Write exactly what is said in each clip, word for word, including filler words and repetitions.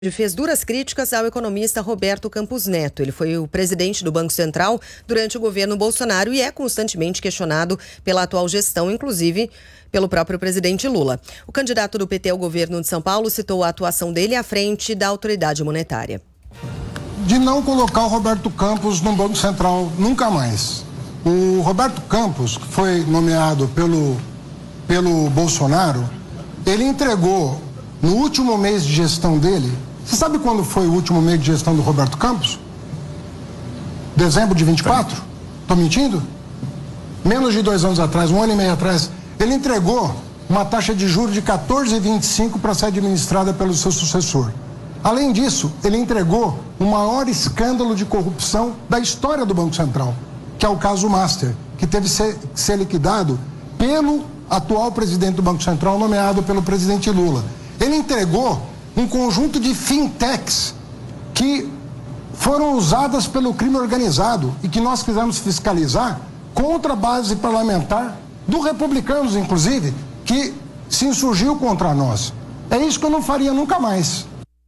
fez duras críticas ao economista Roberto Campos Neto. Ele foi o presidente do Banco Central durante o governo Bolsonaro e é constantemente questionado pela atual gestão, inclusive pelo próprio presidente Lula. O candidato do P T ao governo de São Paulo citou a atuação dele à frente da autoridade monetária. De não colocar o Roberto Campos no Banco Central nunca mais. O Roberto Campos, que foi nomeado pelo, pelo Bolsonaro, ele entregou no último mês de gestão dele. Você sabe quando foi o último mês de gestão do Roberto Campos? Dezembro de vinte e quatro? Estou mentindo? Menos de dois anos atrás, um ano e meio atrás, ele entregou uma taxa de juros de quatorze vírgula vinte e cinco para ser administrada pelo seu sucessor. Além disso, ele entregou o maior escândalo de corrupção da história do Banco Central, que é o caso Master, que teve que ser, ser liquidado pelo atual presidente do Banco Central, nomeado pelo presidente Lula. Ele entregou um conjunto de fintechs que foram usadas pelo crime organizado e que nós quisemos fiscalizar contra a base parlamentar do Republicanos, inclusive, que se insurgiu contra nós. É isso que eu não faria nunca mais.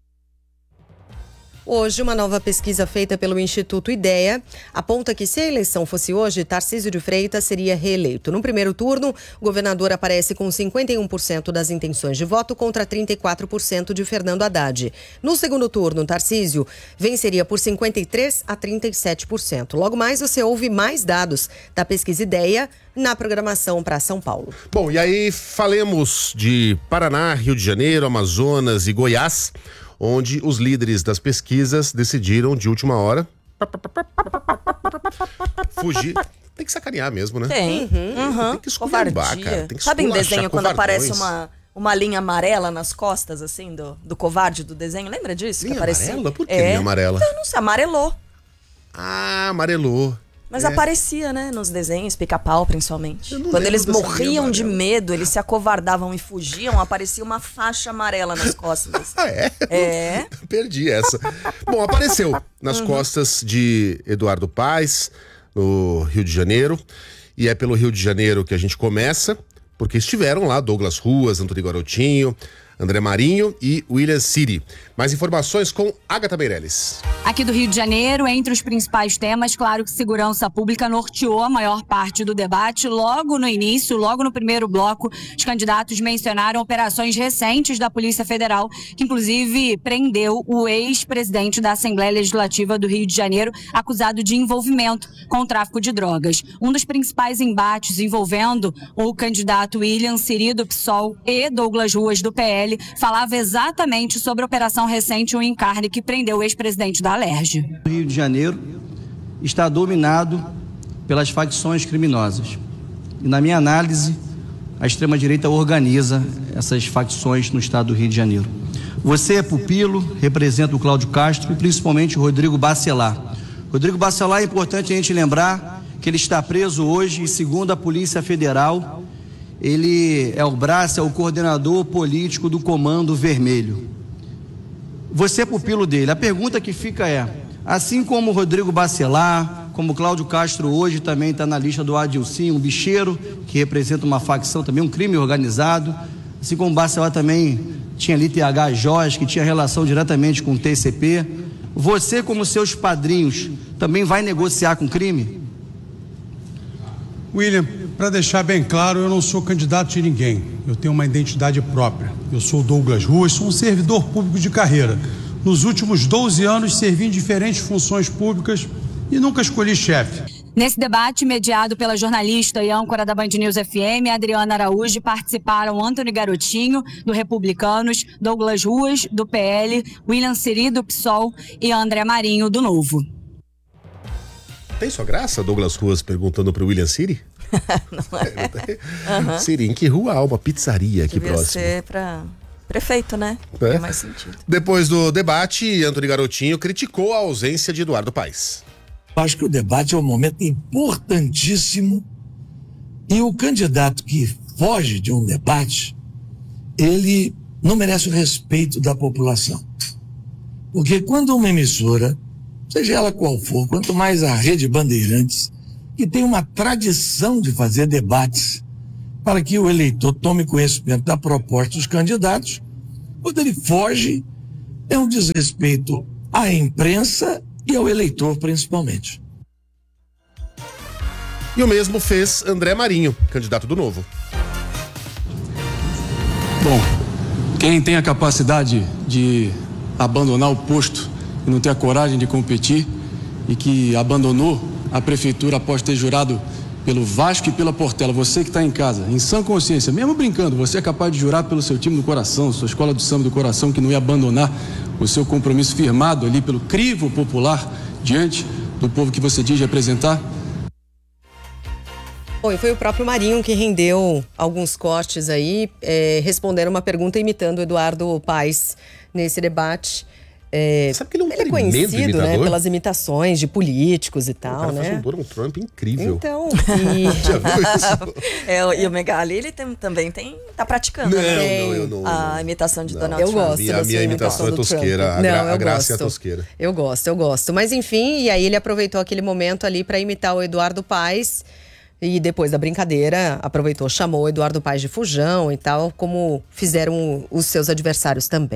Hoje, uma nova pesquisa feita pelo Instituto Ideia aponta que, se a eleição fosse hoje, Tarcísio de Freitas seria reeleito. No primeiro turno, o governador aparece com cinquenta e um por cento das intenções de voto contra trinta e quatro por cento de Fernando Haddad. No segundo turno, Tarcísio venceria por cinquenta e três por cento a trinta e sete por cento. Logo mais, você ouve mais dados da pesquisa Ideia na programação para São Paulo. Bom, e aí falemos de Paraná, Rio de Janeiro, Amazonas e Goiás, onde os líderes das pesquisas decidiram de última hora fugir. Tem que sacanear mesmo, né? Tem. Uhum. Tem que esculhambar, cara. Tem que Sabe em desenho quando covardões. aparece uma, uma linha amarela nas costas, assim, do, do covarde do desenho? Lembra disso? Linha que aparecia? amarela? Por que é. linha amarela? Então, não sei, amarelou. Ah, amarelou. Mas é. aparecia, né, nos desenhos, pica-pau principalmente. Eu não Quando eles lembro dessa morriam linha de amarela. medo, eles se acovardavam e fugiam, aparecia uma faixa amarela nas costas. Ah, é? É. Perdi essa. Bom, apareceu nas uhum. costas de Eduardo Paes, no Rio de Janeiro. E é pelo Rio de Janeiro que a gente começa, porque estiveram lá Douglas Ruas, Antônio Garotinho, André Marinho e William Siri. Mais informações com Agatha Meirelles. Aqui do Rio de Janeiro, entre os principais temas, claro que segurança pública norteou a maior parte do debate. Logo no início, logo no primeiro bloco, os candidatos mencionaram operações recentes da Polícia Federal, que inclusive prendeu o ex-presidente da Assembleia Legislativa do Rio de Janeiro, acusado de envolvimento com o tráfico de drogas. Um dos principais embates envolvendo o candidato William Siri do P SOL e Douglas Ruas do P L falava exatamente sobre a operação recente, o Encarne, que prendeu o ex-presidente da Alerj. O Rio de Janeiro está dominado pelas facções criminosas. E, na minha análise, a extrema-direita organiza essas facções no estado do Rio de Janeiro. Você é pupilo, representa o Cláudio Castro e principalmente o Rodrigo Bacelar. Rodrigo Bacelar, é importante a gente lembrar que ele está preso hoje e, segundo a Polícia Federal, ele é o braço, é o coordenador político do Comando Vermelho. Você é pupilo dele. A pergunta que fica é, assim como o Rodrigo Bacelar, como o Cláudio Castro hoje também está na lista do Adilcim, um bicheiro que representa uma facção também, um crime organizado, assim como o Bacelar também tinha ali T H Jorge, que tinha relação diretamente com o T C P, você como seus padrinhos também vai negociar com crime? William, para deixar bem claro, eu não sou candidato de ninguém. Eu tenho uma identidade própria. Eu sou Douglas Ruas, sou um servidor público de carreira. Nos últimos doze anos, servi em diferentes funções públicas e nunca escolhi chefe. Nesse debate, mediado pela jornalista e âncora da Band News F M, Adriana Araújo, participaram Antônio Garotinho, do Republicanos, Douglas Ruas, do P L, William Siri, do P SOL e André Marinho, do Novo. Tem sua graça, Douglas Ruas perguntando pro William Siri? Não é? Uhum. Siri, em que rua há uma pizzaria aqui Devia próximo? ser pra prefeito, né? É. Tem mais sentido. Depois do debate, Antônio Garotinho criticou a ausência de Eduardo Paes. Acho que o debate é um momento importantíssimo e o candidato que foge de um debate, ele não merece o respeito da população. Porque quando uma emissora, seja ela qual for, quanto mais a Rede Bandeirantes, que tem uma tradição de fazer debates para que o eleitor tome conhecimento da proposta dos candidatos, quando ele foge, é um desrespeito à imprensa e ao eleitor, principalmente. E o mesmo fez André Marinho, candidato do Novo. Bom, quem tem a capacidade de abandonar o posto e não ter a coragem de competir e que abandonou a prefeitura após ter jurado pelo Vasco e pela Portela, você que está em casa, em sã consciência, mesmo brincando, você é capaz de jurar pelo seu time do coração, sua escola do samba do coração, que não ia abandonar o seu compromisso firmado ali pelo crivo popular diante do povo que você diz representar? Bom, e foi o próprio Marinho que rendeu alguns cortes aí, é, respondendo uma pergunta imitando o Eduardo Paes nesse debate. É, Sabe que ele é um ele é conhecido, né, pelas imitações de políticos e tal, o cara né? faz um Donald Trump incrível. Então, e... Já viu isso? É, e o Megali, ele tem, também tem, tá praticando, Não, né? não, eu não. A imitação de Não. Donald Eu Trump. gosto Minha- da minha sua imitação é do tosqueira, Trump. a gra- Não, a eu graça é a gosto. tosqueira. Eu gosto, eu gosto. Mas enfim, e aí ele aproveitou aquele momento ali para imitar o Eduardo Paes. E depois da brincadeira, aproveitou, chamou o Eduardo Paes de fujão e tal, como fizeram os seus adversários também.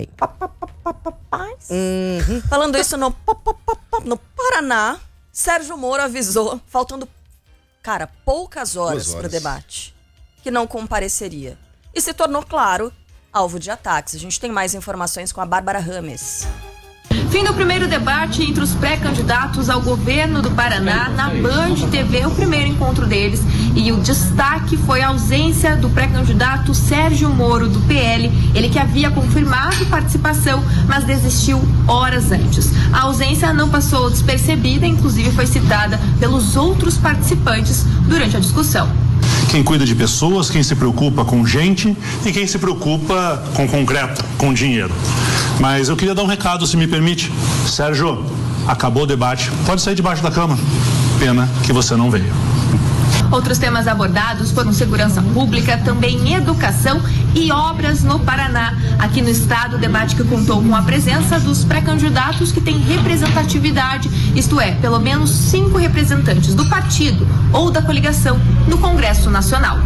Uhum. Falando isso no, no Paraná, Sérgio Moro avisou, faltando, cara, poucas horas, Duas horas. para o debate, que não compareceria. E se tornou, claro, alvo de ataques. A gente tem mais informações com a Bárbara Rames. Fim do primeiro debate entre os pré-candidatos ao governo do Paraná na Band T V, o primeiro encontro deles. E o destaque foi a ausência do pré-candidato Sérgio Moro, do P L. Ele que havia confirmado participação, mas desistiu horas antes. A ausência não passou despercebida, inclusive foi citada pelos outros participantes durante a discussão. Quem cuida de pessoas, quem se preocupa com gente e quem se preocupa com concreto, com dinheiro. Mas eu queria dar um recado, se me permite. Sérgio, acabou o debate, pode sair debaixo da cama. Pena que você não veio. Outros temas abordados foram segurança pública, também educação e obras no Paraná. Aqui no estado, o debate que contou com a presença dos pré-candidatos que têm representatividade, isto é, pelo menos cinco representantes do partido ou da coligação no Congresso Nacional.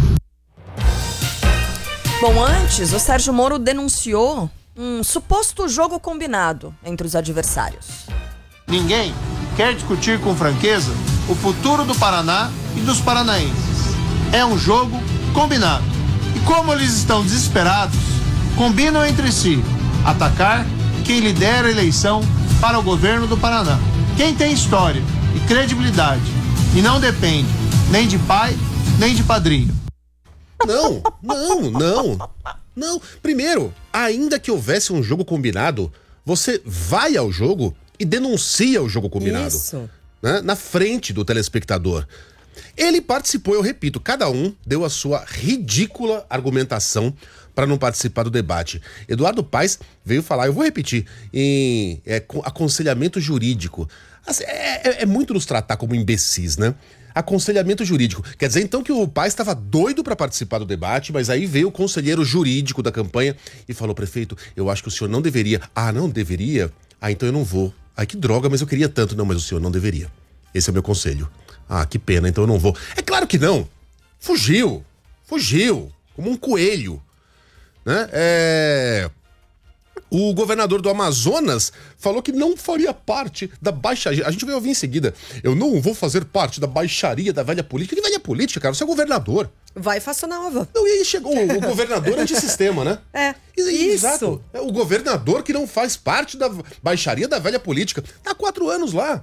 Bom, antes, o Sérgio Moro denunciou um suposto jogo combinado entre os adversários. Ninguém quer discutir com franqueza o futuro do Paraná e dos paranaenses. É um jogo combinado. E como eles estão desesperados, combinam entre si atacar quem lidera a eleição para o governo do Paraná. Quem tem história e credibilidade e não depende nem de pai, nem de padrinho. Não, não, não. Não. Primeiro, ainda que houvesse um jogo combinado, você vai ao jogo e denuncia o jogo combinado. Isso. Né? Na frente do telespectador. Ele participou, eu repito, cada um deu a sua ridícula argumentação para não participar do debate. Eduardo Paes veio falar, eu vou repetir, em é, aconselhamento jurídico. Assim, é, é, é muito nos tratar como imbecis, né? Aconselhamento jurídico. Quer dizer, então, que o Paes estava doido para participar do debate, mas aí veio o conselheiro jurídico da campanha e falou, prefeito, eu acho que o senhor não deveria. Ah, não deveria? Ah, então eu não vou. Ai, que droga, mas eu queria tanto. Não, mas o senhor não deveria. Esse é o meu conselho. Ah, que pena, então eu não vou. É claro que não. Fugiu. Fugiu. Como um coelho. Né? É... O governador do Amazonas falou que não faria parte da baixaria. A gente vai ouvir em seguida. Eu não vou fazer parte da baixaria da velha política. Que velha política, cara? Você é governador. Vai faça nova. Não, e aí chegou o, o governador antissistema, né? É. Isso. Isso. É o governador que não faz parte da baixaria da velha política. Tá há quatro anos lá.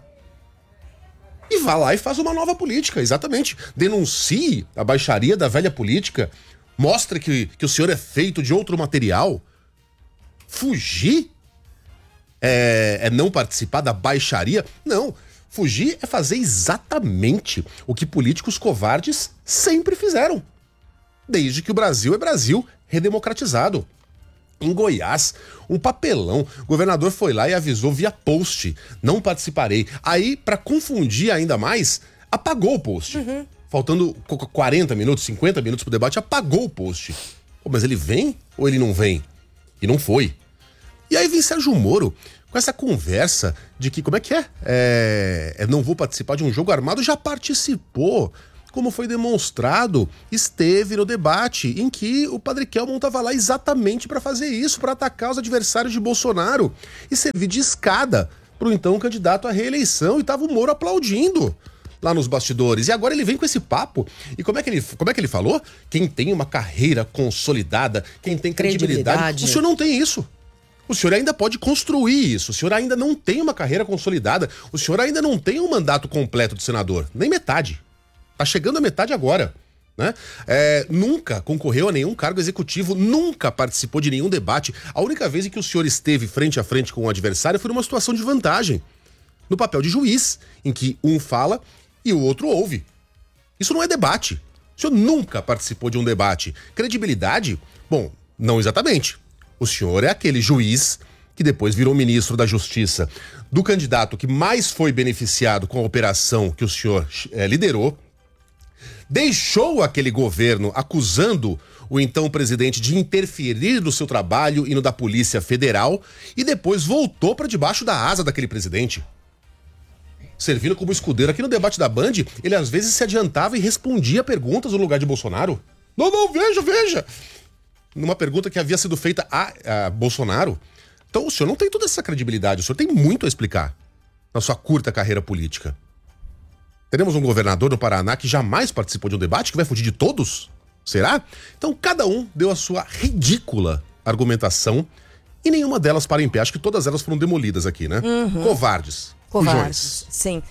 E vá lá e faz uma nova política, exatamente. Denuncie a baixaria da velha política. Mostre que, que o senhor é feito de outro material. Fugir é, é não participar da baixaria? Não. Fugir é fazer exatamente o que políticos covardes sempre fizeram. Desde que o Brasil é Brasil redemocratizado. Em Goiás, um papelão. O governador foi lá e avisou via post. Não participarei. Aí, para confundir ainda mais, apagou o post. Uhum. Faltando quarenta minutos, cinquenta minutos pro debate, apagou o post. Pô, mas ele vem ou ele não vem? E não foi. E aí vem Sérgio Moro com essa conversa de que, como é que é? É, é não vou participar de um jogo armado, já participou. como foi demonstrado, esteve no debate em que o Padre Kelmon estava lá exatamente para fazer isso, para atacar os adversários de Bolsonaro e servir de escada para o então candidato à reeleição, e estava o Moro aplaudindo lá nos bastidores. E agora ele vem com esse papo. E como é que ele, como é que ele falou? Quem tem uma carreira consolidada, quem tem credibilidade. credibilidade. O senhor não tem isso. O senhor ainda pode construir isso. O senhor ainda não tem uma carreira consolidada. O senhor ainda não tem um mandato completo de senador. Nem metade. Tá chegando a metade agora. Né? É, nunca concorreu a nenhum cargo executivo, nunca participou de nenhum debate. A única vez em que o senhor esteve frente a frente com o adversário foi numa situação de vantagem. No papel de juiz, em que um fala e o outro ouve. Isso não é debate. O senhor nunca participou de um debate. Credibilidade? Bom, não exatamente. O senhor é aquele juiz que depois virou ministro da Justiça do candidato que mais foi beneficiado com a operação que o senhor é, liderou, deixou aquele governo acusando o então presidente de interferir no seu trabalho e no da Polícia Federal e depois voltou para debaixo da asa daquele presidente. Servindo como escudeiro. Aqui no debate da Band, ele às vezes se adiantava e respondia perguntas no lugar de Bolsonaro. Não, não, veja, veja. Numa pergunta que havia sido feita a, a Bolsonaro. Então o senhor não tem toda essa credibilidade, o senhor tem muito a explicar na sua curta carreira política. Teremos um governador no Paraná que jamais participou de um debate, que vai fugir de todos? Será? Então cada um deu a sua ridícula argumentação e nenhuma delas para em pé. Acho que todas elas foram demolidas aqui, né? Uhum. Covardes. Covardes, sim.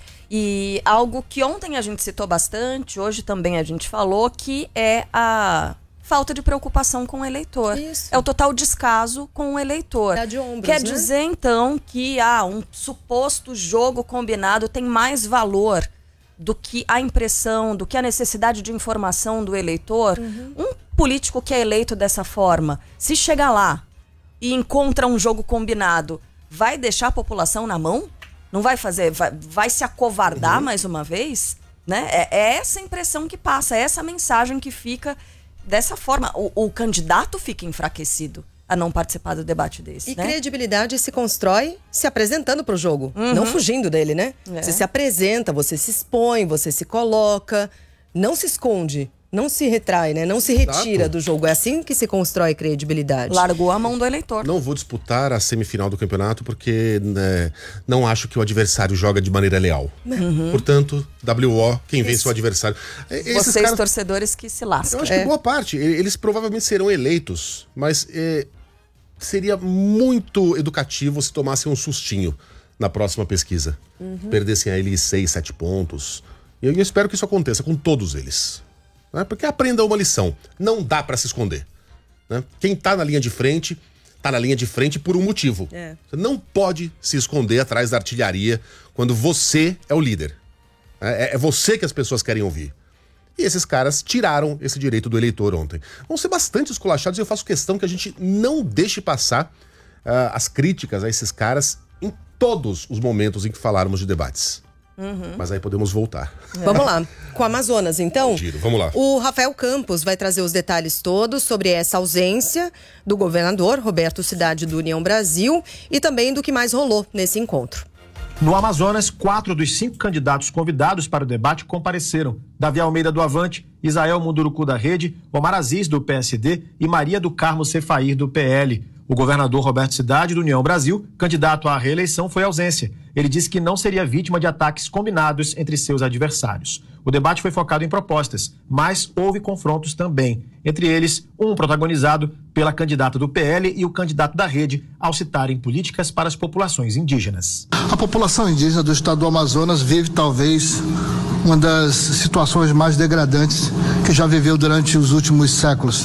E algo que ontem a gente citou bastante, hoje também a gente falou, que é a falta de preocupação com o eleitor. Isso. É o total descaso com o eleitor. Dá de ombros, Quer né? dizer, então, que ah, um suposto jogo combinado tem mais valor do que a impressão, do que a necessidade de informação do eleitor. Uhum. Um político que é eleito dessa forma, se chegar lá e encontra um jogo combinado, vai deixar a população na mão? Não vai fazer, vai, vai se acovardar uhum. mais uma vez? Né? É, é essa impressão que passa, é essa mensagem que fica dessa forma. O, o candidato fica enfraquecido a não participar do debate desse. E né? credibilidade se constrói se apresentando pro jogo, Uhum. não fugindo dele, né? É. Você se apresenta, você se expõe, você se coloca, não se esconde. Não se retrai, né? Não se retira Exato. do jogo. É assim que se constrói credibilidade. Largou a mão do eleitor. Não vou disputar a semifinal do campeonato porque né, não acho que o adversário joga de maneira leal. Uhum. Portanto, W O, quem vence o adversário. Esses Vocês, caras, torcedores, que se lascam. eu acho É. que boa parte, eles provavelmente serão eleitos, mas é, seria muito educativo se tomassem um sustinho na próxima pesquisa. Uhum. Perdessem aí seis, sete pontos. E eu espero que isso aconteça com todos eles. Né? Porque aprenda uma lição. Não dá pra se esconder. Né? Quem tá na linha de frente, tá na linha de frente por um motivo. É. Você não pode se esconder atrás da artilharia quando você é o líder. É, é você que as pessoas querem ouvir. E esses caras tiraram esse direito do eleitor ontem. Vão ser bastante esculachados e eu faço questão que a gente não deixe passar uh, as críticas a esses caras em todos os momentos em que falarmos de debates. Uhum. Mas aí podemos voltar. É. Vamos lá. Com o Amazonas, então. Giro, vamos lá. O Rafael Campos vai trazer os detalhes todos sobre essa ausência do governador Roberto Cidade do União Brasil e também do que mais rolou nesse encontro. No Amazonas, quatro dos cinco candidatos convidados para o debate compareceram. Davi Almeida do Avante, Isael Munduruku da Rede, Omar Aziz do P S D e Maria do Carmo Cefair do P L. O governador Roberto Cidade do União Brasil, candidato à reeleição, foi ausência. Ele disse que não seria vítima de ataques combinados entre seus adversários. O debate foi focado em propostas, mas houve confrontos também. Entre eles, um protagonizado pela candidata do P L e o candidato da Rede, ao citarem políticas para as populações indígenas. A população indígena do estado do Amazonas vive talvez uma das situações mais degradantes que já viveu durante os últimos séculos.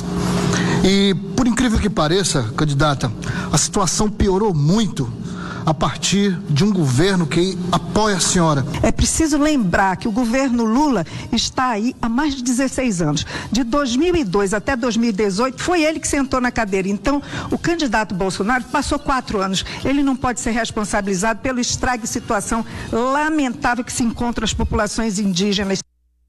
E, por incrível que pareça, candidata, a situação piorou muito a partir de um governo que apoia a senhora. É preciso lembrar que o governo Lula está aí há mais de dezesseis anos. De dois mil e dois até dois mil e dezoito, foi ele que sentou na cadeira. Então, o candidato Bolsonaro passou quatro anos. Ele não pode ser responsabilizado pelo estrago e situação lamentável que se encontram as populações indígenas.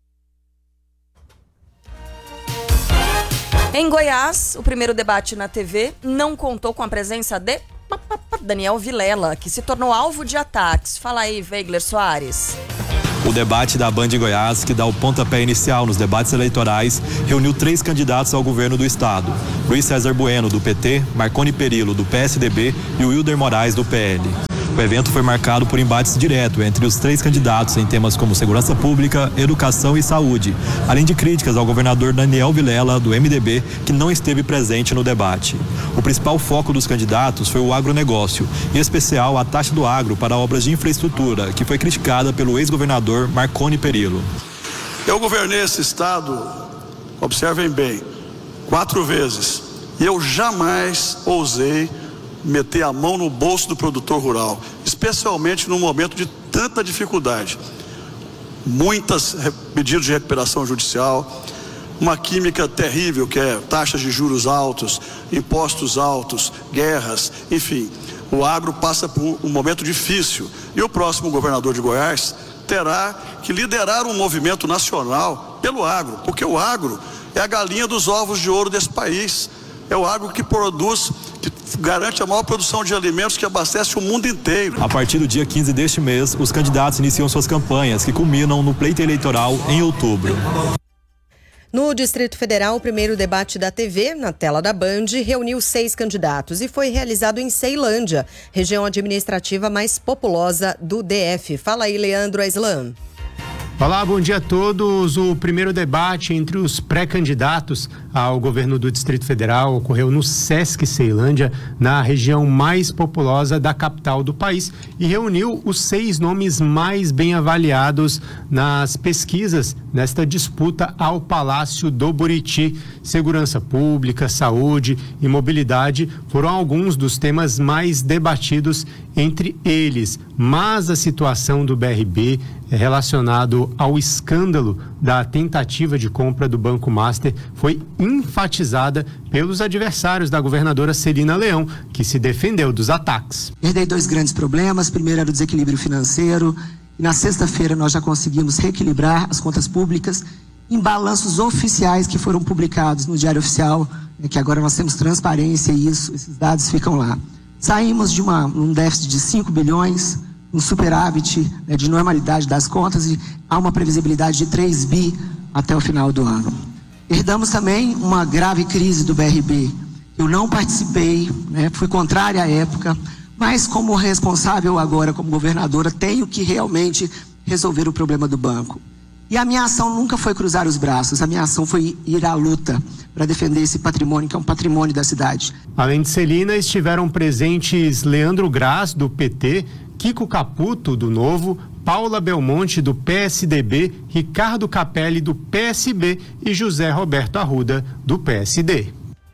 Em Goiás, o primeiro debate na T V não contou com a presença de Daniel Vilela, que se tornou alvo de ataques. Fala aí, Weigler Soares. O debate da Band Goiás, que dá o pontapé inicial nos debates eleitorais, reuniu três candidatos ao governo do estado: Luiz César Bueno, do P T, Marconi Perillo, do P S D B e o Wilder Moraes, do P L. O evento foi marcado por embates diretos entre os três candidatos em temas como segurança pública, educação e saúde, além de críticas ao governador Daniel Vilela, do M D B, que não esteve presente no debate. O principal foco dos candidatos foi o agronegócio, em especial a taxa do agro para obras de infraestrutura, que foi criticada pelo ex-governador Marconi Perillo. Eu governei esse estado, observem bem, quatro vezes, e eu jamais ousei meter a mão no bolso do produtor rural, especialmente num momento de tanta dificuldade. Muitos pedidos de recuperação judicial, uma química terrível que é taxas de juros altos, impostos altos, guerras, enfim. O agro passa por um momento difícil e o próximo governador de Goiás terá que liderar um movimento nacional pelo agro, porque o agro é a galinha dos ovos de ouro desse país. É o agro que produz, que garante a maior produção de alimentos, que abastece o mundo inteiro. A partir do dia quinze deste mês, os candidatos iniciam suas campanhas, que culminam no pleito eleitoral em outubro. No Distrito Federal, o primeiro debate da T V, na tela da Band, reuniu seis candidatos e foi realizado em Ceilândia, região administrativa mais populosa do D F. Fala aí, Leandro Aislan. Olá, bom dia a todos. O primeiro debate entre os pré-candidatos ao governo do Distrito Federal ocorreu no Sesc Ceilândia, na região mais populosa da capital do país, e reuniu os seis nomes mais bem avaliados nas pesquisas nesta disputa ao Palácio do Buriti. Segurança pública, saúde e mobilidade foram alguns dos temas mais debatidos entre eles, mas a situação do B R B relacionado ao escândalo da tentativa de compra do Banco Master foi enfatizada pelos adversários da governadora Celina Leão, que se defendeu dos ataques. Herdei dois grandes problemas. Primeiro era o desequilíbrio financeiro, e na sexta-feira nós já conseguimos reequilibrar as contas públicas em balanços oficiais que foram publicados no Diário Oficial, é que agora nós temos transparência e isso, esses dados ficam lá. Saímos de uma, um déficit de cinco bilhões, um superávit, né, de normalidade das contas, e há uma previsibilidade de três bi até o final do ano. Herdamos também uma grave crise do B R B. Eu não participei, né, fui contrária à época, mas como responsável agora, como governadora, tenho que realmente resolver o problema do banco. E a minha ação nunca foi cruzar os braços, a minha ação foi ir à luta para defender esse patrimônio, que é um patrimônio da cidade. Além de Celina, estiveram presentes Leandro Graz, do P T, Kiko Caputo, do Novo, Paula Belmonte, do P S D B, Ricardo Capelli, do P S B e José Roberto Arruda, do P S D.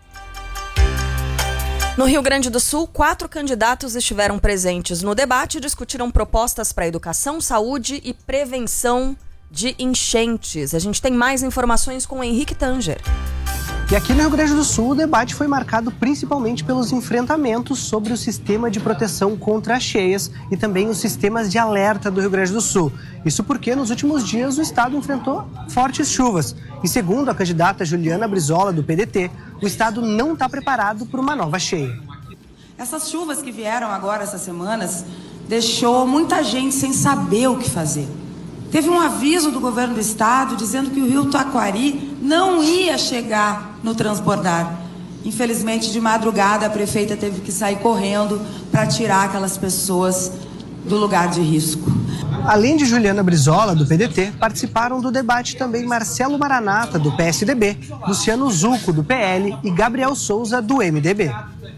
No Rio Grande do Sul, quatro candidatos estiveram presentes no debate e discutiram propostas para educação, saúde e prevenção de enchentes. A gente tem mais informações com o Henrique Tanger. E aqui no Rio Grande do Sul, o debate foi marcado principalmente pelos enfrentamentos sobre o sistema de proteção contra cheias e também os sistemas de alerta do Rio Grande do Sul. Isso porque nos últimos dias o estado enfrentou fortes chuvas. E segundo a candidata Juliana Brizola, do P D T, o estado não está preparado para uma nova cheia. Essas chuvas que vieram agora essas semanas deixou muita gente sem saber o que fazer. Teve um aviso do governo do estado dizendo que o rio Taquari não ia chegar no transbordar. Infelizmente, de madrugada, a prefeita teve que sair correndo para tirar aquelas pessoas do lugar de risco. Além de Juliana Brizola, do P D T, participaram do debate também Marcelo Maranata, do P S D B, Luciano Zucco, do P L e Gabriel Souza, do M D B.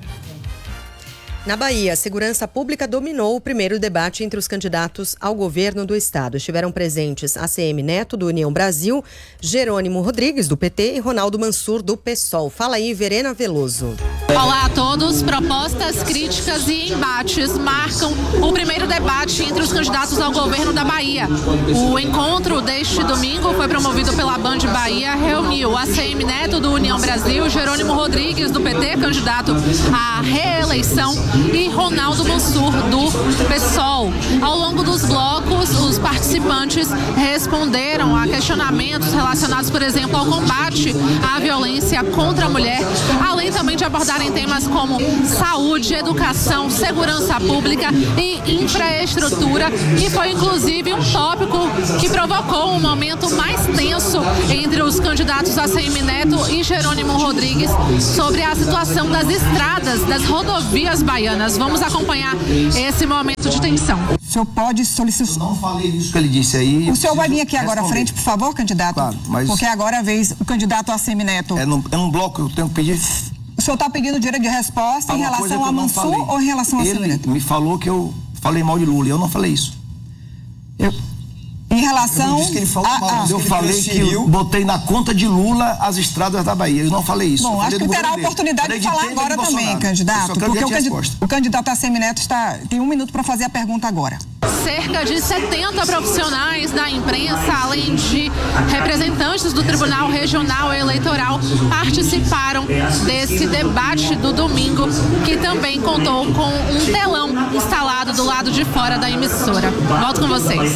Na Bahia, a segurança pública dominou o primeiro debate entre os candidatos ao governo do estado. Estiveram presentes A C M Neto, do União Brasil, Jerônimo Rodrigues, do P T e Ronaldo Mansur, do PSOL. Fala aí, Verena Veloso. Olá a todos. Propostas, críticas e embates marcam o primeiro debate entre os candidatos ao governo da Bahia. O encontro deste domingo foi promovido pela Band Bahia, reuniu A C M Neto, do União Brasil, Jerônimo Rodrigues, do P T, candidato à reeleição, e Ronaldo Mansur, do PSOL. Ao longo dos blocos, os participantes responderam a questionamentos relacionados, por exemplo, ao combate à violência contra a mulher, além também de abordarem temas como saúde, educação, segurança pública e infraestrutura, que foi inclusive um tópico que provocou um momento mais tenso entre os candidatos A C M Neto e Jerônimo Rodrigues sobre a situação das estradas, das rodovias baianas. Vamos acompanhar esse momento de tensão. O senhor pode solicitar... Não falei isso que ele disse aí. O senhor vai vir aqui agora à frente, por favor, candidato? Claro, mas... Porque agora é a vez o candidato A C M Neto. É num, é num bloco que eu tenho que pedir... O senhor está pedindo direito de resposta em relação a Mansur ou em relação a A C M Neto? Ele me falou que eu falei mal de Lula, eu não falei isso. Eu... Em relação... Eu disse que ele falou a, mal, a, eu falei que eu botei na conta de Lula as estradas da Bahia, eu não falei isso. Bom, acho que terá a oportunidade de falar agora também, candidato, porque o candidato, o candidato A C M Neto está, tem um minuto para fazer a pergunta agora. Cerca de setenta profissionais da imprensa, além de representantes do Tribunal Regional Eleitoral, participaram desse debate do domingo, que também contou com um telão instalado do lado de fora da emissora. Volto com vocês.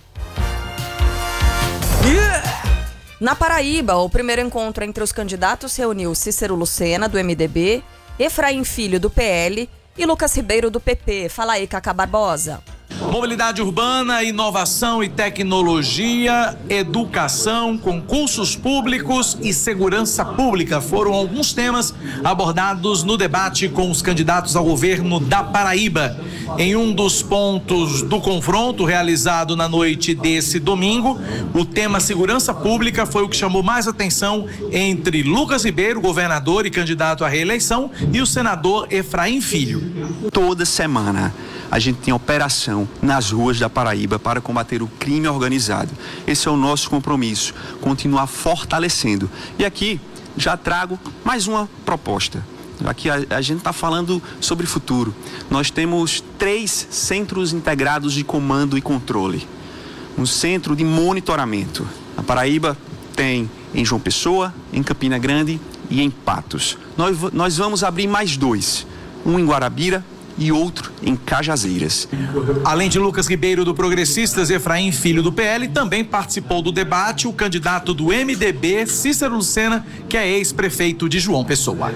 Na Paraíba, o primeiro encontro entre os candidatos reuniu Cícero Lucena, do M D B, Efraim Filho, do P L e Lucas Ribeiro, do P P. Fala aí, Cacá Barbosa. Mobilidade urbana, inovação e tecnologia, educação, concursos públicos e segurança pública foram alguns temas abordados no debate com os candidatos ao governo da Paraíba. Em um dos pontos do confronto realizado na noite desse domingo, o tema segurança pública foi o que chamou mais atenção entre Lucas Ribeiro, governador e candidato à reeleição, e o senador Efraim Filho. Toda semana a gente tem operação nas ruas da Paraíba para combater o crime organizado. Esse é o nosso compromisso, continuar fortalecendo. E aqui já trago mais uma proposta. Aqui a, a gente está falando sobre futuro. Nós temos três centros integrados de comando e controle. Um centro de monitoramento. A Paraíba tem em João Pessoa, em Campina Grande e em Patos. Nós, nós vamos abrir mais dois. Um em Guarabira e outro em Cajazeiras. Além de Lucas Ribeiro, do Progressistas, Efraim Filho, do P L, também participou do debate o candidato do M D B, Cícero Lucena, que é ex-prefeito de João Pessoa.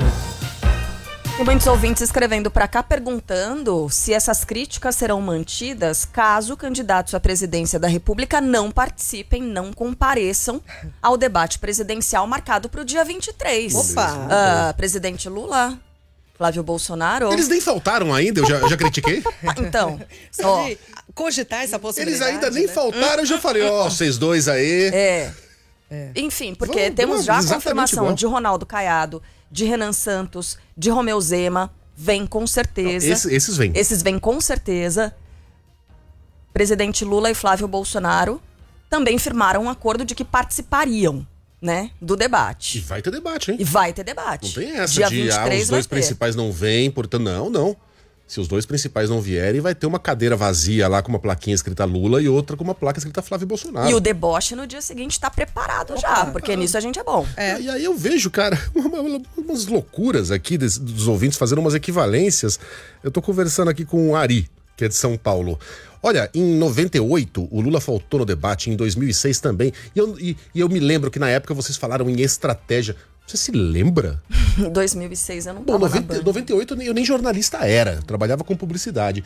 E muitos ouvintes escrevendo para cá perguntando se essas críticas serão mantidas caso candidatos à presidência da República não participem, não compareçam ao debate presidencial marcado para o dia vinte e três. Opa! Uh, presidente Lula, Flávio Bolsonaro. Eles nem faltaram ainda, eu já, eu já critiquei. Então, só de cogitar essa possibilidade. Eles ainda nem né? faltaram, eu já falei, ó, oh, vocês dois aí. É. é. Enfim, porque Vamos, temos já a confirmação igual. de Ronaldo Caiado, de Renan Santos, de Romeu Zema. Vem com certeza. Não, esse, esses vêm. Esses vêm com certeza. Presidente Lula e Flávio Bolsonaro também firmaram um acordo de que participariam, né, do debate. E vai ter debate, hein? E vai ter debate. Não tem essa Dia de, vinte e três ah, os dois vai ter. principais não vêm, portanto, não, não. Se os dois principais não vierem, vai ter uma cadeira vazia lá com uma plaquinha escrita Lula e outra com uma placa escrita Flávio Bolsonaro. E o deboche no dia seguinte tá preparado já, porque nisso a gente é bom. É. E aí eu vejo, cara, uma, uma, umas loucuras aqui des, dos ouvintes fazendo umas equivalências. Eu tô conversando aqui com o Ari, que é de São Paulo. Olha, em noventa e oito, o Lula faltou no debate, em dois mil e seis também. E eu, e, e eu me lembro que na época vocês falaram em estratégia. Você se lembra? Em dois mil e seis eu não Bom, tava noventa, na noventa e oito eu nem, eu nem jornalista era, eu trabalhava com publicidade.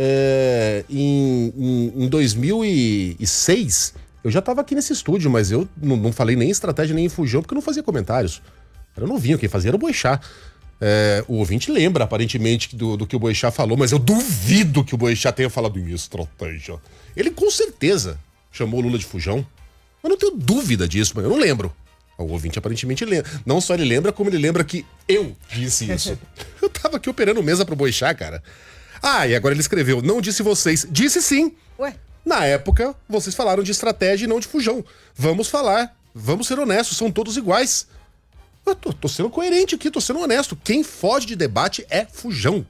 É, em, em, em dois mil e seis, eu já estava aqui nesse estúdio, mas eu não, não falei nem em estratégia nem em fujão, porque eu não fazia comentários. Era novinho, quem fazia era o Boechat. É, o ouvinte lembra, aparentemente, do, do que o Boechat falou, mas eu duvido que o Boechat tenha falado em estratégia. Ele com certeza chamou o Lula de fujão. Eu não tenho dúvida disso, mas eu não lembro. O ouvinte aparentemente lembra. Não só ele lembra, como ele lembra que eu disse isso. Eu tava aqui operando mesa pro Boechat, cara. Ah, e agora ele escreveu, não disse vocês. Disse sim. Ué? Na época, vocês falaram de estratégia e não de fujão. Vamos falar. Vamos ser honestos, são todos iguais. Eu tô, tô sendo coerente aqui, tô sendo honesto. Quem foge de debate é fujão.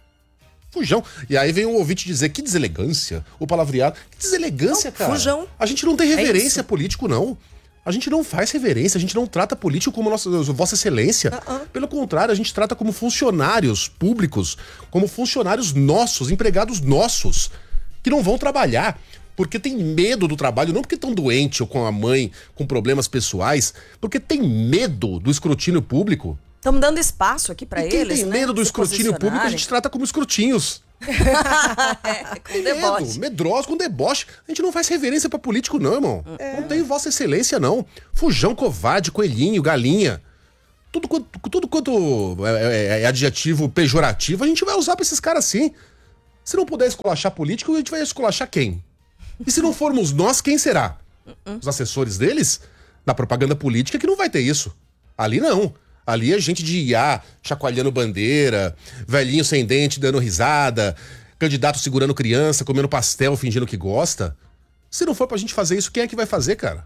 Fujão. E aí vem um ouvinte dizer, que deselegância, o palavreado. Que deselegância, não, cara. Fujão. A gente não tem reverência é político, não. A gente não faz reverência, a gente não trata político como nossa, Vossa Excelência. Uh-uh. Pelo contrário, a gente trata como funcionários públicos, como funcionários nossos, empregados nossos, que não vão trabalhar. porque tem medo do trabalho, não porque estão doentes ou com a mãe, com problemas pessoais, porque tem medo do escrutínio público. Estamos dando espaço aqui para eles, quem tem né, medo do escrutínio público, a gente trata como escrutinhos. é, com tem deboche. Medo, medroso, com deboche. A gente não faz reverência pra político, não, irmão. É. Não tem Vossa Excelência, não. Fujão, covarde, coelhinho, galinha. Tudo quanto, tudo quanto é, é, é adjetivo pejorativo, a gente vai usar pra esses caras assim. Se não puder esculachar político, a gente vai esculachar quem? E se não formos nós, quem será? Uh-uh. Os assessores deles? Na propaganda política que não vai ter isso. Ali não. Ali é gente de I A, chacoalhando bandeira, velhinho sem dente dando risada, candidato segurando criança, comendo pastel, fingindo que gosta. Se não for pra gente fazer isso, quem é que vai fazer, cara?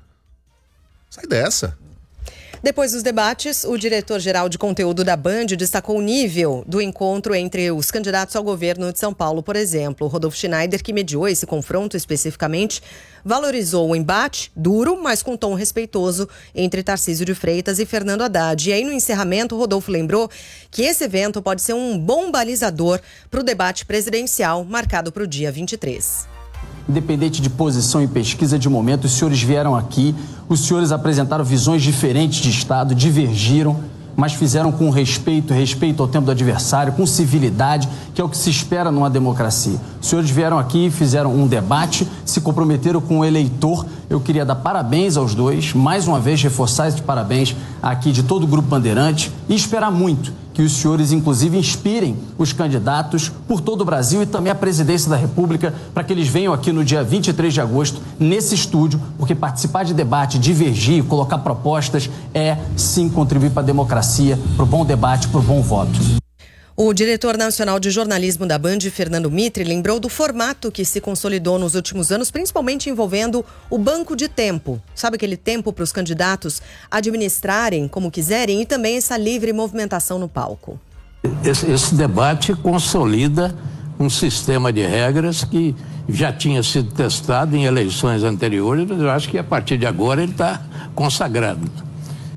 Sai dessa. Depois dos debates, o diretor-geral de conteúdo da Band destacou o nível do encontro entre os candidatos ao governo de São Paulo, por exemplo. Rodolfo Schneider, que mediou esse confronto especificamente, valorizou o embate duro, mas com tom respeitoso, entre Tarcísio de Freitas e Fernando Haddad. E aí, no encerramento, o Rodolfo lembrou que esse evento pode ser um bom balizador para o debate presidencial marcado para o dia vinte e três. Independente de posição e pesquisa de momento, os senhores vieram aqui, os senhores apresentaram visões diferentes de Estado, divergiram, mas fizeram com respeito, respeito ao tempo do adversário, com civilidade, que é o que se espera numa democracia. Os senhores vieram aqui, fizeram um debate, se comprometeram com o eleitor. Eu queria dar parabéns aos dois, mais uma vez reforçar esse parabéns aqui de todo o Grupo Bandeirante e esperar muito que os senhores, inclusive, inspirem os candidatos por todo o Brasil e também a presidência da República para que eles venham aqui no dia vinte e três de agosto, nesse estúdio, porque participar de debate, divergir, colocar propostas é, sim, contribuir para a democracia, para o bom debate, para o bom voto. O diretor nacional de jornalismo da Band, Fernando Mitre, lembrou do formato que se consolidou nos últimos anos, principalmente envolvendo o banco de tempo. Sabe aquele tempo para os candidatos administrarem como quiserem e também essa livre movimentação no palco. Esse, esse debate consolida um sistema de regras que já tinha sido testado em eleições anteriores, mas eu acho que a partir de agora ele está consagrado.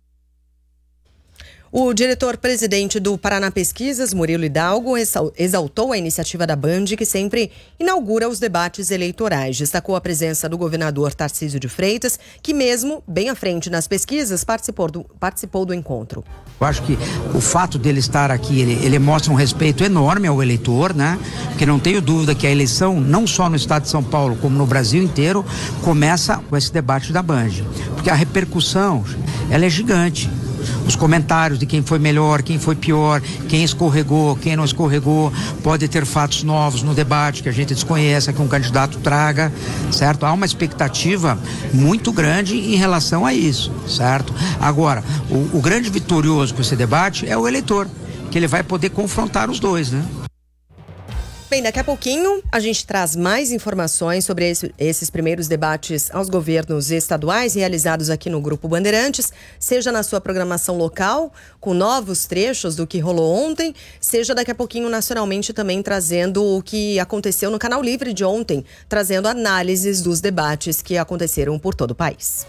O diretor-presidente do Paraná Pesquisas, Murilo Hidalgo, exaltou a iniciativa da Band, que sempre inaugura os debates eleitorais. Destacou a presença do governador Tarcísio de Freitas, que mesmo bem à frente nas pesquisas, participou do, participou do encontro. Eu acho que o fato dele estar aqui, ele, ele mostra um respeito enorme ao eleitor, né? Porque não tenho dúvida que a eleição, não só no estado de São Paulo, como no Brasil inteiro, começa com esse debate da Band. Porque a repercussão, ela é gigante. Os comentários de quem foi melhor, quem foi pior, quem escorregou, quem não escorregou, pode ter fatos novos no debate que a gente desconhece, que um candidato traga, certo? Há uma expectativa muito grande em relação a isso, certo? Agora, o, o grande vitorioso com esse debate é o eleitor, que ele vai poder confrontar os dois, né? Bem, daqui a pouquinho a gente traz mais informações sobre esse, esses primeiros debates aos governos estaduais realizados aqui no Grupo Bandeirantes, seja na sua programação local, com novos trechos do que rolou ontem, seja daqui a pouquinho nacionalmente também trazendo o que aconteceu no Canal Livre de ontem, trazendo análises dos debates que aconteceram por todo o país.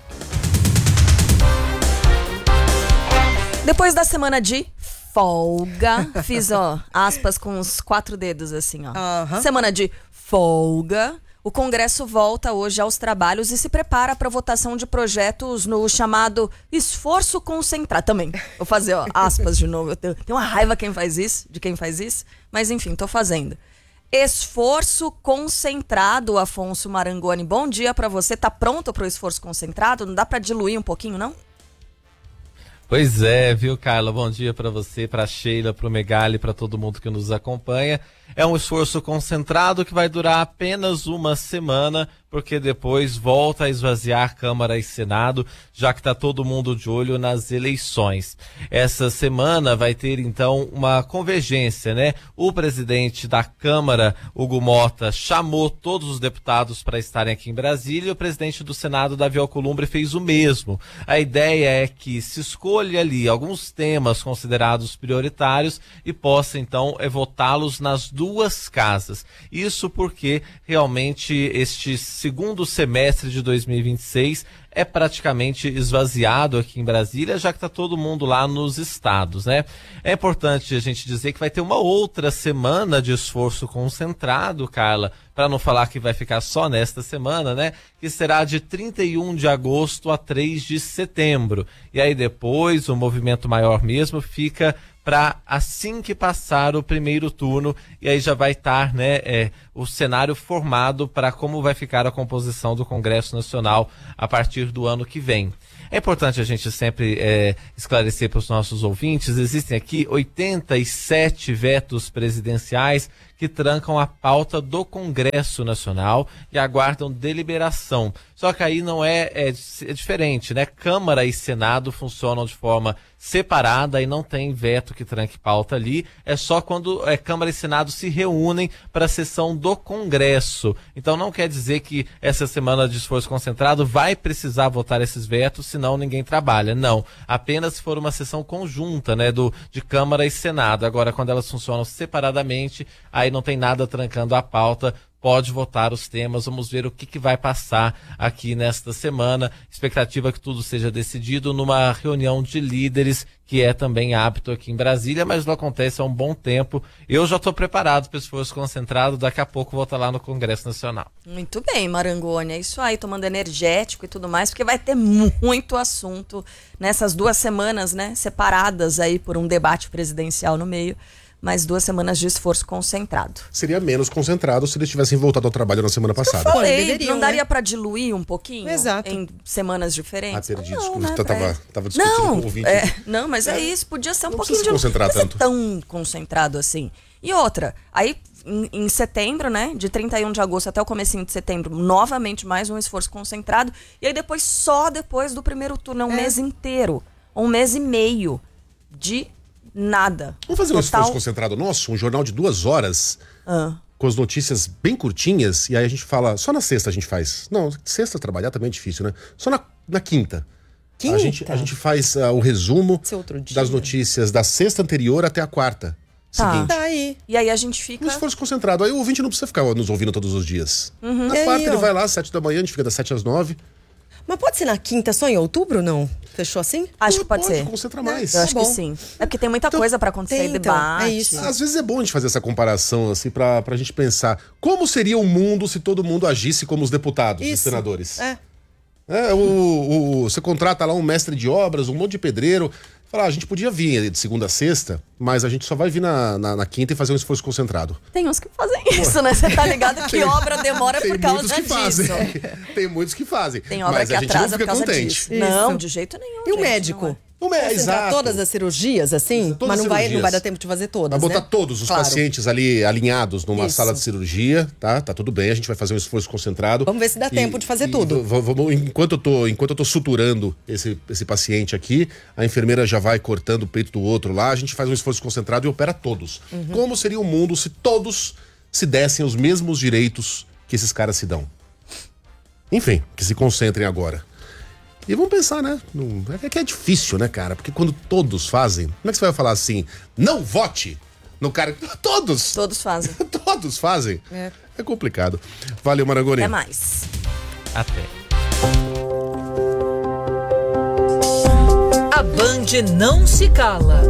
Depois da semana de folga, fiz, ó, aspas com os quatro dedos assim, ó. Uhum. Semana de folga, o Congresso volta hoje aos trabalhos e se prepara para votação de projetos no chamado esforço concentrado. Também, vou fazer, ó, aspas de novo. Eu tenho, tenho uma raiva quem faz isso, de quem faz isso, mas enfim, tô fazendo. Esforço concentrado, Afonso Marangoni. Bom dia para você. Tá pronto para o esforço concentrado? Não dá para diluir um pouquinho, não? Pois é, viu, Carla? Bom dia para você, para Sheila, para o Megali, para todo mundo que nos acompanha. É um esforço concentrado que vai durar apenas uma semana, porque depois volta a esvaziar Câmara e Senado, já que está todo mundo de olho nas eleições. Essa semana vai ter, então, uma convergência, né? O presidente da Câmara, Hugo Mota, chamou todos os deputados para estarem aqui em Brasília e o presidente do Senado, Davi Alcolumbre, fez o mesmo. A ideia é que se escolha ali alguns temas considerados prioritários e possa, então, é, votá-los nas duas duas casas. Isso porque realmente este segundo semestre de dois mil e vinte e seis é praticamente esvaziado aqui em Brasília, já que está todo mundo lá nos estados, né? É importante a gente dizer que vai ter uma outra semana de esforço concentrado, Carla, para não falar que vai ficar só nesta semana, né? Que será de trinta e um de agosto a três de setembro. E aí depois o movimento maior mesmo fica para assim que passar o primeiro turno, e aí já vai estar, né, é, o cenário formado para como vai ficar a composição do Congresso Nacional a partir do ano que vem. É importante a gente sempre é, esclarecer para os nossos ouvintes, existem aqui oitenta e sete vetos presidenciais que trancam a pauta do Congresso Nacional e aguardam deliberação. Só que aí não é, é, é diferente, né? Câmara e Senado funcionam de forma separada e não tem veto que tranque pauta ali. É só quando é, Câmara e Senado se reúnem para a sessão do Congresso. Então não quer dizer que essa semana de esforço concentrado vai precisar votar esses vetos, senão ninguém trabalha. Não, apenas se for uma sessão conjunta, né, do, de Câmara e Senado. Agora, quando elas funcionam separadamente, aí não tem nada trancando a pauta, pode votar os temas. Vamos ver o que, que vai passar aqui nesta semana. Expectativa que tudo seja decidido numa reunião de líderes, que é também hábito aqui em Brasília, mas não acontece há um bom tempo. Eu já estou preparado para esse esforço concentrado, daqui a pouco vou estar lá no Congresso Nacional. Muito bem, Marangoni, é isso aí, tomando energético e tudo mais, porque vai ter muito assunto nessas duas semanas, né, separadas aí por um debate presidencial no meio. Mais duas semanas de esforço concentrado. Seria menos concentrado se eles tivessem voltado ao trabalho na semana passada. Eu falei, deveriam, não daria né? para diluir um pouquinho? Exato. Em semanas diferentes? Ah, perdi, não, desculpa, né, eu tava, tava discutindo não, com o ouvinte. É, não, mas é, é isso, podia ser um não pouquinho de... Não precisa se concentrar não tanto. tão concentrado assim. E outra, aí em, em setembro, né, de trinta e um de agosto até o comecinho de setembro, novamente mais um esforço concentrado, e aí depois, só depois do primeiro turno, é um é. mês inteiro, um mês e meio de... nada. Vamos fazer um esforço concentrado nosso, um jornal de duas horas, ah. com as notícias bem curtinhas, e aí a gente fala, só na sexta a gente faz. Não, sexta trabalhar também é difícil, né? Só na, na quinta. Quinta? A gente, a gente faz uh, o resumo das notícias da sexta anterior até a quarta. Tá. Seguinte. Tá aí. E aí a gente fica... Um esforço concentrado. Aí o ouvinte não precisa ficar nos ouvindo todos os dias. Uhum. Na e quarta aí, ele ó. vai lá, às sete da manhã, a gente fica das sete às nove. Mas pode ser na quinta, só em outubro, não? Fechou assim? Acho que pode, pode ser. Concentra mais. Eu acho tá que sim. É porque tem muita então, coisa pra acontecer, tem, então, debate. é isso. Às vezes é bom a gente fazer essa comparação, assim, pra, pra gente pensar como seria o mundo se todo mundo agisse como os deputados e senadores. É. É, o, o, você contrata lá um mestre de obras, um monte de pedreiro. Fala, ah, a gente podia vir de segunda a sexta, mas a gente só vai vir na, na, na quinta e fazer um esforço concentrado. Tem uns que fazem isso, né? Você tá ligado que tem, obra demora por causa muitos que disso. Fazem. Tem muitos que fazem. Tem obra mas que a gente atrasa não fica por causa contente. disso. Não, de jeito nenhum. E o gente, médico? Não é, exato. Todas as cirurgias, assim, todas mas não vai, cirurgias. não vai dar tempo de fazer todas, Vai botar né? todos os claro. pacientes ali alinhados numa Isso. sala de cirurgia, tá? Tá tudo bem, a gente vai fazer um esforço concentrado. Vamos ver se dá e, tempo de fazer e, tudo. Vamos, enquanto eu tô, enquanto eu tô suturando esse, esse paciente aqui, a enfermeira já vai cortando o peito do outro lá, a gente faz um esforço concentrado e opera todos. Uhum. Como seria o mundo se todos se dessem os mesmos direitos que esses caras se dão? Enfim, que se concentrem agora. E vamos pensar, né? É que é difícil, né, cara? Porque quando todos fazem, como é que você vai falar assim? Não vote no cara. Todos! Todos fazem. Todos fazem. É. É complicado. Valeu, Marangoni. Até mais. Até. A Band não se cala.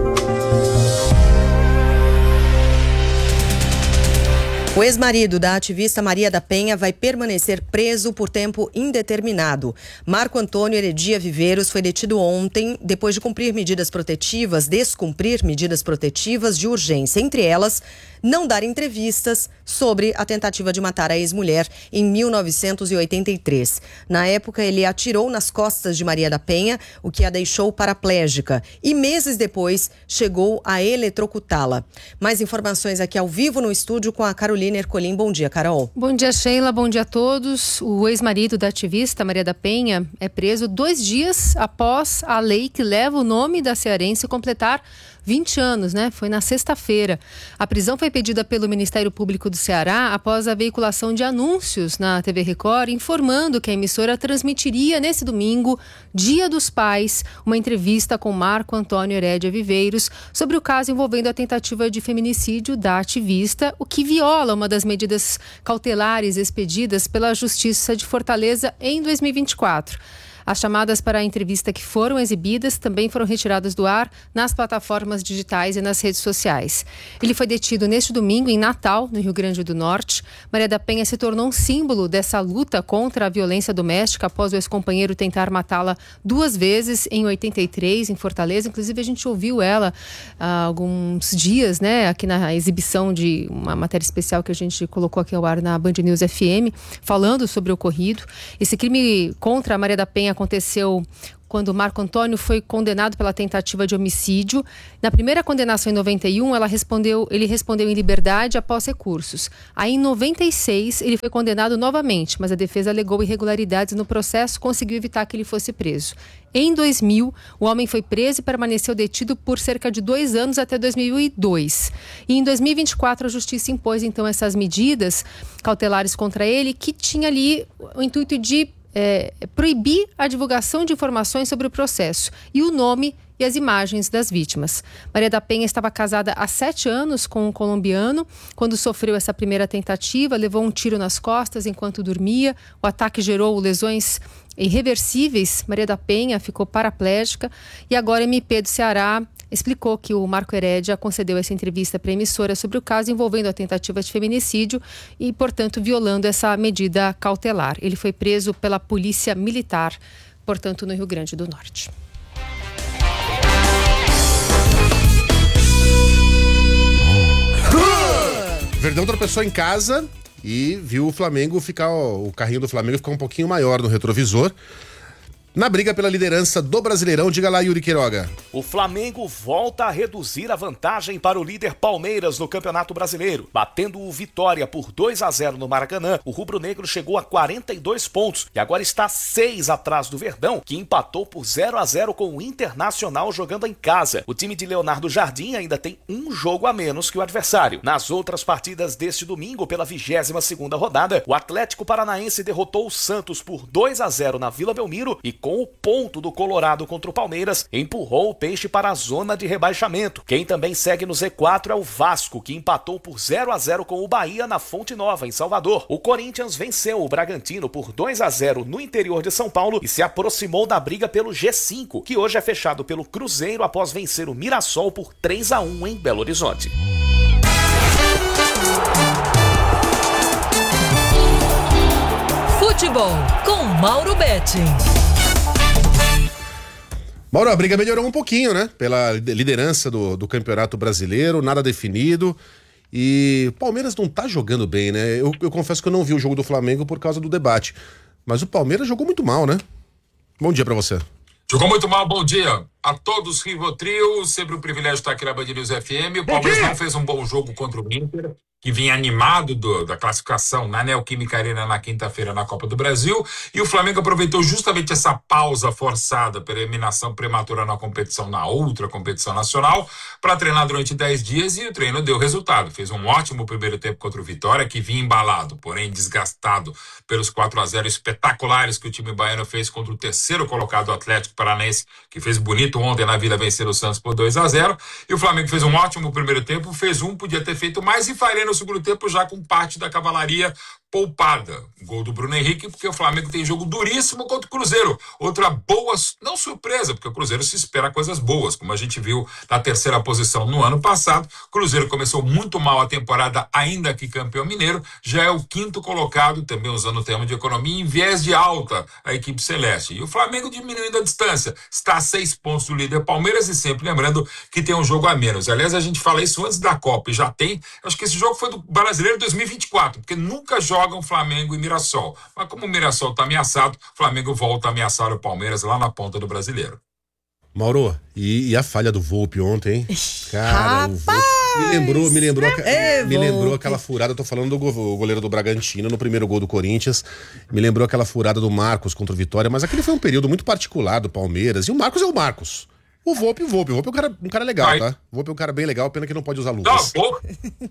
O ex-marido da ativista Maria da Penha vai permanecer preso por tempo indeterminado. Marco Antônio Heredia Viveiros foi detido ontem depois de cumprir medidas protetivas, descumprir medidas protetivas de urgência, entre elas, não dar entrevistas sobre a tentativa de matar a ex-mulher em mil novecentos e oitenta e três. Na época, ele atirou nas costas de Maria da Penha, o que a deixou paraplégica, e meses depois chegou a eletrocutá-la. Mais informações aqui ao vivo no estúdio com a Carolina Ercolim. Bom dia, Carol. Bom dia, Sheila. Bom dia a todos. O ex-marido da ativista Maria da Penha é preso dois dias após a lei que leva o nome da cearense completar vinte anos, né? Foi na sexta-feira. A prisão foi pedida pelo Ministério Público do Ceará após a veiculação de anúncios na T V Record informando que a emissora transmitiria nesse domingo, Dia dos Pais, uma entrevista com Marco Antônio Herédia Viveiros sobre o caso envolvendo a tentativa de feminicídio da ativista, o que viola uma das medidas cautelares expedidas pela Justiça de Fortaleza em dois mil e vinte e quatro. As chamadas para a entrevista que foram exibidas também foram retiradas do ar nas plataformas digitais e nas redes sociais. Ele foi detido neste domingo em Natal, no Rio Grande do Norte. Maria da Penha se tornou um símbolo dessa luta contra a violência doméstica após o ex-companheiro tentar matá-la duas vezes em oitenta e três, em Fortaleza. Inclusive, a gente ouviu ela há alguns dias, né, aqui na exibição de uma matéria especial que a gente colocou aqui ao ar na Band News F M, falando sobre o ocorrido. Esse crime contra a Maria da Penha aconteceu quando Marco Antônio foi condenado pela tentativa de homicídio. Na primeira condenação, em noventa e um, ela respondeu, ele respondeu em liberdade após recursos. Aí, em noventa e seis, ele foi condenado novamente, mas a defesa alegou irregularidades no processo e conseguiu evitar que ele fosse preso. Em dois mil, o homem foi preso e permaneceu detido por cerca de dois anos até dois mil e dois. E em dois mil e vinte e quatro, a Justiça impôs, então, essas medidas cautelares contra ele, que tinha ali o intuito de É, proibir a divulgação de informações sobre o processo e o nome e as imagens das vítimas. Maria da Penha estava casada há sete anos com um colombiano. Quando sofreu essa primeira tentativa, levou um tiro nas costas enquanto dormia. O ataque gerou lesões irreversíveis. Maria da Penha ficou paraplégica e agora a M P do Ceará explicou que o Marco Herédia concedeu essa entrevista para a emissora sobre o caso envolvendo a tentativa de feminicídio e, portanto, violando essa medida cautelar. Ele foi preso pela Polícia Militar, portanto, no Rio Grande do Norte. Verdão tropeçou em casa e viu o Flamengo ficar, ó, o carrinho do Flamengo ficar um pouquinho maior no retrovisor. Na briga pela liderança do Brasileirão, diga lá, Yuri Queiroga. O Flamengo volta a reduzir a vantagem para o líder Palmeiras no Campeonato Brasileiro. Batendo o Vitória por dois a zero no Maracanã, o rubro-negro chegou a quarenta e dois pontos e agora está seis atrás do Verdão, que empatou por zero a zero com o Internacional jogando em casa. O time de Leonardo Jardim ainda tem um jogo a menos que o adversário. Nas outras partidas deste domingo, pela vigésima segunda rodada, o Atlético Paranaense derrotou o Santos por dois a zero na Vila Belmiro e com o ponto do Colorado contra o Palmeiras, empurrou o Peixe para a zona de rebaixamento. Quem também segue no Z quatro é o Vasco, que empatou por zero a zero com o Bahia na Fonte Nova, em Salvador. O Corinthians venceu o Bragantino por dois a zero no interior de São Paulo e se aproximou da briga pelo G cinco, que hoje é fechado pelo Cruzeiro após vencer o Mirassol por três a um em Belo Horizonte. Futebol com Mauro Betting. Mauro, a briga melhorou um pouquinho, né? Pela liderança do, do Campeonato Brasileiro, nada definido. E o Palmeiras não tá jogando bem, né? Eu, eu confesso que eu não vi o jogo do Flamengo por causa do debate. Mas o Palmeiras jogou muito mal, né? Bom dia pra você. Jogou muito mal, bom dia a todos, Rivotril, sempre um privilégio estar aqui na Band News F M. O Palmeiras não fez um bom jogo contra o Inter, que vinha animado do, da classificação na Neoquímica Arena na quinta-feira na Copa do Brasil, e o Flamengo aproveitou justamente essa pausa forçada pela eliminação prematura na competição, na outra competição nacional, para treinar durante dez dias, e o treino deu resultado. Fez um ótimo primeiro tempo contra o Vitória, que vinha embalado, porém desgastado pelos quatro a zero espetaculares que o time baiano fez contra o terceiro colocado Atlético Paranaense, que fez bonito ontem na Vila vencer o Santos por dois a zero, e o Flamengo fez um ótimo primeiro tempo, fez um, podia ter feito mais, e faria no segundo tempo já com parte da cavalaria poupada. Gol do Bruno Henrique, porque o Flamengo tem jogo duríssimo contra o Cruzeiro. Outra boa, não surpresa, porque o Cruzeiro se espera coisas boas, como a gente viu na terceira posição no ano passado. O Cruzeiro começou muito mal a temporada, ainda que campeão mineiro, já é o quinto colocado, também usando o termo de economia, em viés de alta a equipe celeste. E o Flamengo diminuindo a distância, está a seis pontos do líder Palmeiras, e sempre lembrando que tem um jogo a menos. Aliás, a gente fala isso antes da Copa, e já tem, acho que esse jogo foi do Brasileiro dois mil e vinte e quatro, porque nunca joga jogam Flamengo e Mirassol. Mas como o Mirassol está ameaçado, o Flamengo volta a ameaçar o Palmeiras lá na ponta do Brasileiro. Mauro, e, e a falha do Volpe ontem, hein? Cara, o Volpe me lembrou, me lembrou, é, me lembrou aquela furada, eu tô falando do goleiro do Bragantino no primeiro gol do Corinthians, me lembrou aquela furada do Marcos contra o Vitória, mas aquele foi um período muito particular do Palmeiras, e o Marcos é o Marcos. O Volpe, o Volpe. O Volpe é um cara, um cara legal, Vai. tá? O Volpe é um cara bem legal, pena que não pode usar luvas. Não, pô.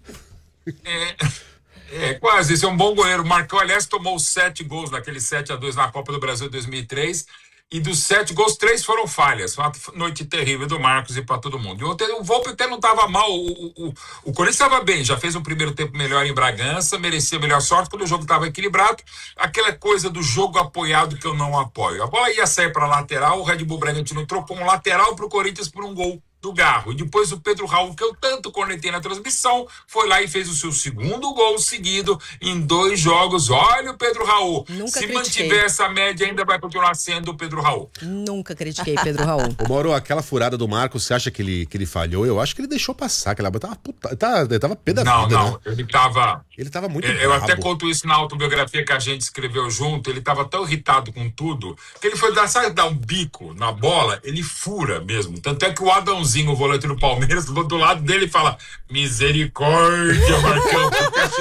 É, é, quase. Esse é um bom goleiro. O Marcão, aliás, tomou sete gols naquele sete a dois na Copa do Brasil de dois mil e três. E dos sete gols, três foram falhas. Foi uma noite terrível do Marcos e para todo mundo. E ontem o Volpe até não estava mal. O, o, o, o Corinthians estava bem. Já fez um primeiro tempo melhor em Bragança. Merecia melhor sorte quando o jogo estava equilibrado. Aquela coisa do jogo apoiado que eu não apoio. A bola ia sair para a lateral. O Red Bull Bragantino trocou um lateral para o Corinthians por um gol do Garro. E depois o Pedro Raul, que eu tanto cornetei na transmissão, foi lá e fez o seu segundo gol seguido em dois jogos. Olha o Pedro Raul. Nunca Se critiquei. mantiver essa média, ainda vai continuar sendo o Pedro Raul. Nunca critiquei Pedro Raul. Ô, Mauro, aquela furada do Marcos, você acha que ele, que ele falhou? Eu acho que ele deixou passar. Aquela tava, puta, tá, ele tava pé da Não, vida, não. né? Ele tava... Ele tava muito Eu brabo. até conto isso na autobiografia que a gente escreveu junto. Ele tava tão irritado com tudo que ele foi dar, sabe, dar um bico na bola, ele fura mesmo. Tanto é que o Adãozinho, o volante do Palmeiras, do lado dele fala: misericórdia, Marcão.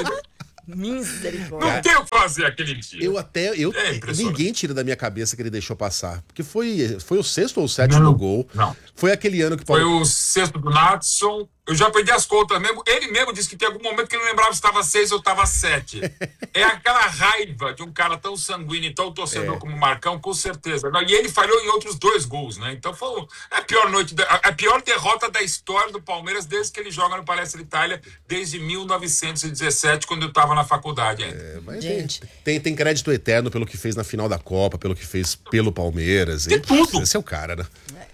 Misericórdia. Não tem o que fazer aquele dia. Eu até. Eu, É impressionante. ninguém tira da minha cabeça que ele deixou passar. Porque foi, foi o sexto ou o sétimo Não, gol. não. Foi aquele ano que Foi o sexto do Natson. Eu já perdi as contas mesmo. Ele mesmo disse que tem algum momento que ele não lembrava se estava seis ou estava sete. É aquela raiva de um cara tão sanguíneo, tão torcedor É. como o Marcão, com certeza. E ele falhou em outros dois gols, né? Então foi a pior noite, da- a pior derrota da história do Palmeiras desde que ele joga no Palestra Itália, desde mil novecentos e dezessete, quando eu estava na faculdade ainda. É, mas tem, tem, tem crédito eterno pelo que fez na final da Copa, pelo que fez pelo Palmeiras. Tem tudo. Esse é o cara, né?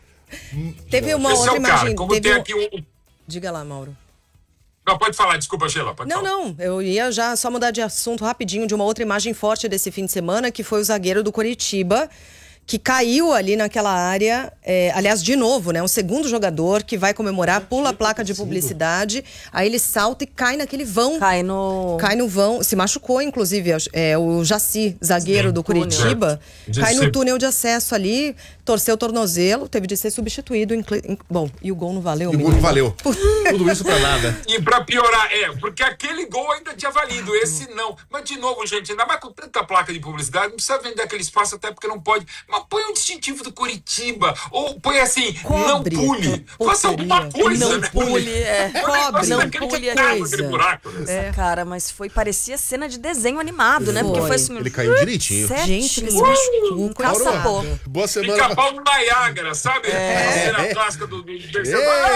Teve uma Esse outra é o cara. imagem. Como teve tem um- aqui um... Diga lá, Mauro. Não, pode falar, desculpa, Sheila. Pode Não, falar. não, eu ia já só mudar de assunto rapidinho de uma outra imagem forte desse fim de semana, que foi o zagueiro do Coritiba, que caiu ali naquela área, é, aliás, de novo, né? Um segundo jogador que vai comemorar, pula a placa de publicidade, aí ele salta e cai naquele vão. Cai no... Cai no vão, se machucou, inclusive, é, o Jaci, zagueiro Sim, do túnel. Curitiba, De cai no ser- túnel de acesso ali, torceu o tornozelo, teve de ser substituído. Em, em- bom, e o gol não valeu, E o gol menino? não valeu. Tudo isso pra nada. E pra piorar, é, porque aquele gol ainda tinha valido, esse não. Mas, de novo, gente, ainda mais com tanta placa de publicidade, não precisa vender aquele espaço até porque não pode. Mas põe um distintivo do Curitiba, ou põe assim, Cobre, não pule. Faça alguma coisa, Não né? pule, é. Cobre, não Aquele pule. buraco, aquele buraco. Nossa, cara, mas foi, parecia cena de desenho animado, né? Porque foi assim... Ele caiu direitinho. Gente, ele se Uh, machucou, caçapou. Boa semana. Pica-pau no Niágara, sabe? É. A cena clássica do, do, do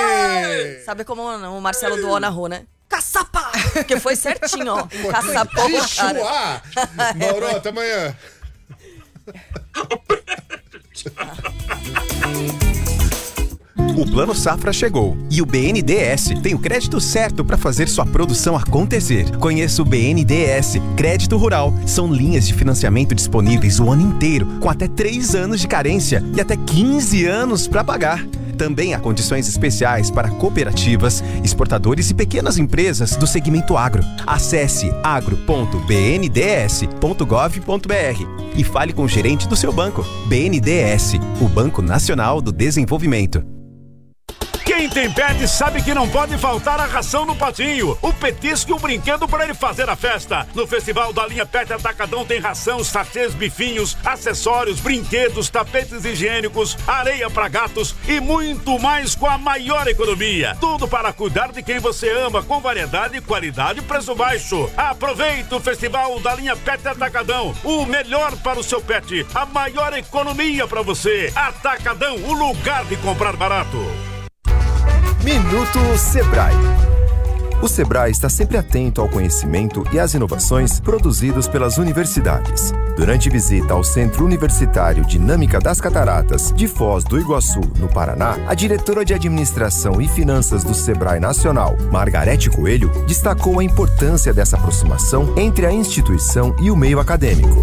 Ei! Sabe como o Marcelo doou na rua, né? Caçapa! Porque foi certinho, ó. Caçapou o cara. Chuá! Mauro, até amanhã. O Plano Safra chegou e o B N D E S tem o crédito certo para fazer sua produção acontecer. Conheça o B N D E S Crédito Rural. São linhas de financiamento disponíveis o ano inteiro, com até três anos de carência e até quinze anos para pagar. Também há condições especiais para cooperativas, exportadores e pequenas empresas do segmento agro. Acesse agro ponto b n d s ponto gov ponto b r e fale com o gerente do seu banco. B N D E S, o Banco Nacional do Desenvolvimento. Quem tem pet sabe que não pode faltar a ração no patinho, o petisco e o brinquedo para ele fazer a festa. No Festival da Linha Pet Atacadão tem ração, sachês, bifinhos, acessórios, brinquedos, tapetes higiênicos, areia para gatos e muito mais com a maior economia. Tudo para cuidar de quem você ama, com variedade, qualidade e preço baixo. Aproveite o Festival da Linha Pet Atacadão, o melhor para o seu pet, a maior economia para você. Atacadão, o lugar de comprar barato. Minuto Sebrae. O Sebrae está sempre atento ao conhecimento e às inovações produzidos pelas universidades. Durante visita ao Centro Universitário Dinâmica das Cataratas de Foz do Iguaçu, no Paraná, a diretora de Administração e Finanças do Sebrae Nacional, Margarete Coelho, destacou a importância dessa aproximação entre a instituição e o meio acadêmico.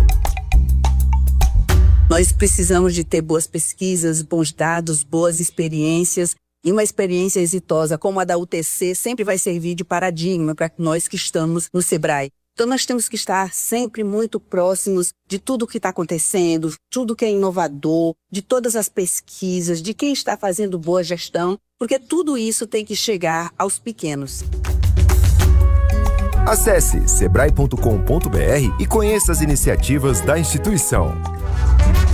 Nós precisamos de ter boas pesquisas, bons dados, boas experiências. E uma experiência exitosa como a da U T C sempre vai servir de paradigma para nós que estamos no Sebrae. Então nós temos que estar sempre muito próximos de tudo o que está acontecendo, tudo que é inovador, de todas as pesquisas, de quem está fazendo boa gestão, porque tudo isso tem que chegar aos pequenos. Acesse sebrae ponto com ponto b r e conheça as iniciativas da instituição.